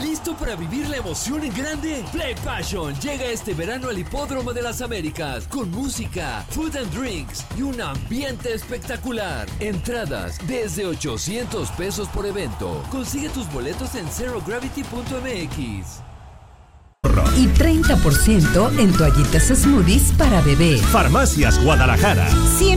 ¿Listo para vivir la emoción en grande? Play Passion llega este verano al Hipódromo de las Américas con música, food and drinks y un ambiente espectacular. Entradas desde 800 pesos por evento. Consigue tus boletos en zerogravity.mx. Y 30% en toallitas smoothies para bebé. Farmacias Guadalajara.